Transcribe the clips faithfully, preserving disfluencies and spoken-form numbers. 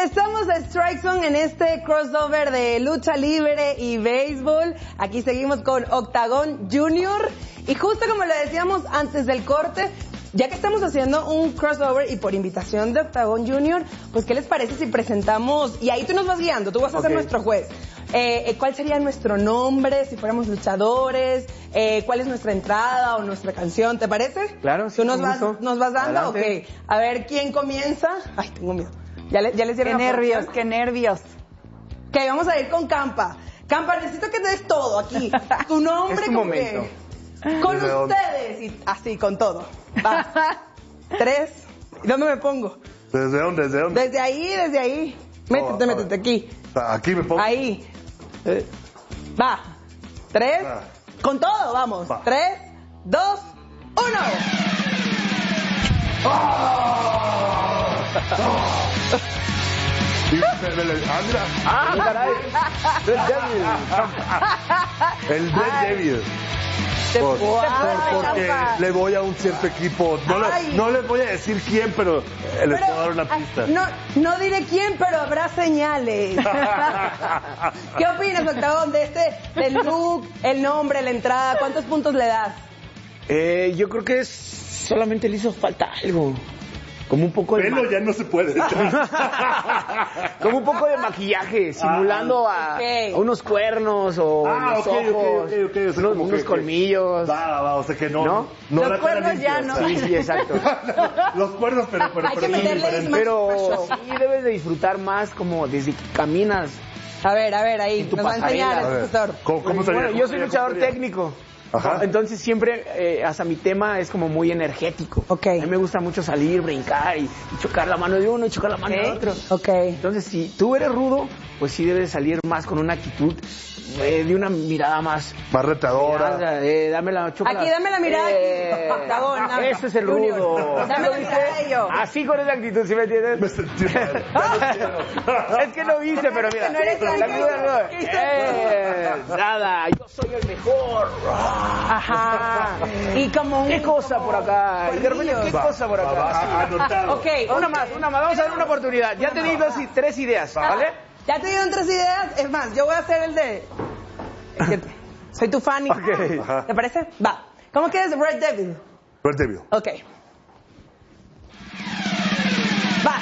Regresamos a Strike Zone en este crossover de lucha libre y béisbol. Aquí seguimos con Octagon Junior. Y justo como le decíamos antes del corte, ya que estamos haciendo un crossover y por invitación de Octagon Junior, pues ¿qué les parece si presentamos? Y ahí tú nos vas guiando, tú vas a okay. ser nuestro juez. Eh, ¿Cuál sería nuestro nombre si fuéramos luchadores? Eh, ¿Cuál es nuestra entrada o nuestra canción? ¿Te parece? Claro. ¿Tú nos vas, nos vas dando? Ok. A ver, ¿quién comienza? Ay, tengo miedo. ¿Ya, le, ya les dieron Qué nervios, qué nervios. Ok, vamos a ir con Campa. Campa, necesito que te des todo aquí. Tu nombre, es tu con momento. Que, con ¿Desde ustedes. Y así, con todo. Va. Tres. ¿Y dónde me pongo? ¿Desde dónde? ¿Desde dónde? Desde ahí, desde ahí. Métete, oh, métete aquí. Aquí me pongo. Ahí. Eh. Va. Tres. Ah. Con todo, vamos. Va. Tres, dos, uno. ¡Oh! ¡Oh! ¡Ah, caray! Red Devil. El Red Devil. Por, por, porque le voy a un cierto equipo. No, le, no les voy a decir quién, pero les puedo dar una pista. No, no diré quién, pero habrá señales. ¿Qué opinas, Octagón, de este, del look, el nombre, la entrada? ¿Cuántos puntos le das? Eh, yo creo que es, solamente le hizo falta algo. Como un poco de... Pelo ya no se puede. Como un poco de maquillaje, simulando ah, okay. a, a unos cuernos o ah, unos okay, ojos, okay, okay, okay. O sea, unos, unos que, colmillos. Va, va, o sea que no. ¿No? no Los cuernos ya no. Sí, sí, exacto. Los cuernos, pero, pero, Hay pero, que meterle pero sí debes de disfrutar más como desde que caminas. A ver, a ver, ahí, nos va a enseñar el profesor. ¿Cómo, cómo sería? Bueno, yo soy luchador técnico. Ajá. Entonces siempre, eh, hasta mi tema es como muy energético. Okay. A mí me gusta mucho salir, brincar y, y chocar la mano de uno y chocar la mano okay. de otro. Okay. Entonces si tú eres rudo, pues sí debes salir más con una actitud eh, de una mirada más... Más retadora. Mirada, eh, dame la chocolate. Aquí, dame la mirada. Eh, aquí. Ese es el rudo. Dame la mirada de yo. Así con esa actitud, ¿sí me entiendes? Me sentí mal. Es que lo hice, pero mira. No eres la actitud, eh, nada, yo soy el mejor. Ajá. Y como un... ¿Qué cosa por acá? Y de repente, ¿qué va, cosa por acá? Va, va, anotado. Ok. Una más, una más. Vamos a dar una oportunidad. Ya te di dos y tres ideas, ¿vale? Ya te dieron tres ideas. Es más, yo voy a hacer el de... Es que soy tu fan y... Okay. ¿Te parece? Va. ¿Cómo quieres Red Devil? Red Devil. Ok. Va.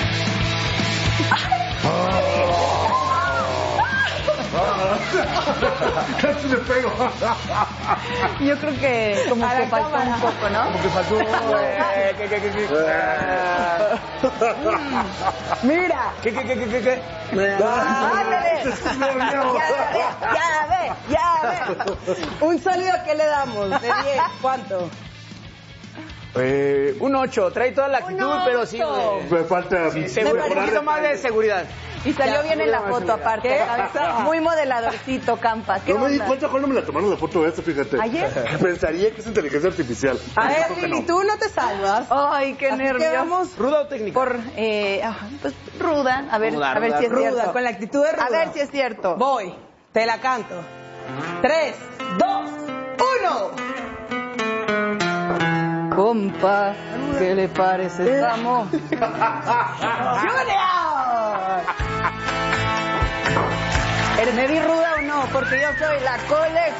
Casi le pego. Yo creo que como que faltó cámara. un poco, ¿no? Como que faltó. Eh, ¿Qué, qué, qué, qué? Mira. ¿Qué, qué, qué, qué, qué? Ándale. Ya ve, ya ve. Un sólido, ¿qué le damos? De diez, ¿cuánto? Eh, un ocho, trae toda la actitud, pero sí. Me falta. Sí, seguro, un poquito más de seguridad. Y salió ya, bien en la foto, aparte. ¿Qué? Muy modeladorcito, Campa. ¿Qué no me di onda? cuenta cuando me la tomaron la foto de esta, fíjate. ¿Ayer? Pensaría que es inteligencia artificial. A ver, Lili, tú no te salvas. Ay, qué nervios. Vamos ¿Ruda o técnica? Por, eh, pues, ruda. A ver, ruda, a ver ruda, si es ruda, cierto. con la actitud de ruda. A ver si es cierto. Voy, te la canto. Tres, dos, uno. Compa, ¿qué le parece? Vamos. ¡Junior! ¿Eres me vi ruda o no? Porque yo soy la Cole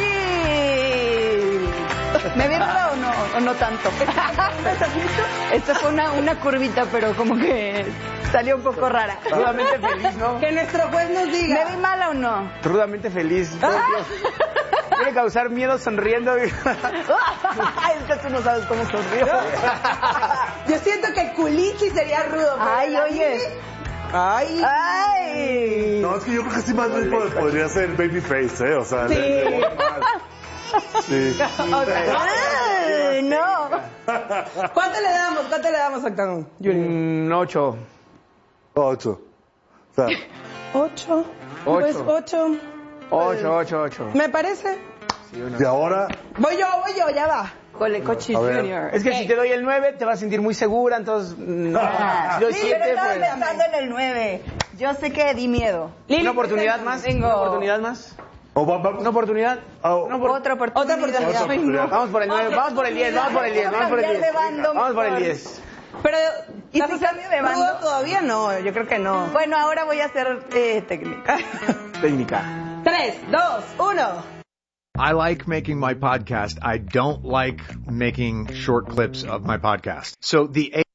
Cochi. ¿Me vi ruda o no? ¿O no tanto? Esto fue una, una curvita, pero como que salió un poco rara. Rudamente feliz, ¿no? Que nuestro juez nos diga. ¿Me vi mala o no? Rudamente feliz. Quiere causar miedo sonriendo. Es que tú no sabes cómo sonrío. Yo siento que Culichi sería rudo. Ay, oye. Ay. Ay. No, es que yo creo que sí más bien podría ser Babyface, ¿eh? O sea, sí. Le, le sí. Ay, no. ¿Cuánto le damos? ¿Cuánto le damos, Octagon? Un ocho. Ocho. O sea, Ocho. Ocho. Pues ocho. Ocho, ocho, ocho. ¿Me parece? Sí, y ahora. Voy yo, voy yo, ya va. Cole Cochi Junior. Es que okay. Si te doy el nueve, te vas a sentir muy segura, entonces... No. Ah, si doy sí, siete, pero estaba pues... pensando en el nueve. Yo sé que di miedo. Lili, ¿una oportunidad más? Tengo... ¿Una oportunidad más? Oh, va, va. ¿Una oportunidad? Oh. Una por... Otra oportunidad. Otra oportunidad. Otra oportunidad. Vamos por el nueve, vamos por el diez, vamos por el diez, vamos por el diez. Vamos por el diez. Pero, ¿y si cambio de bando? Todavía no, yo creo que no. Bueno, ahora voy a hacer eh, técnica. Técnica. Tres, dos, uno. I like making my podcast. I don't like making short clips of my podcast. So the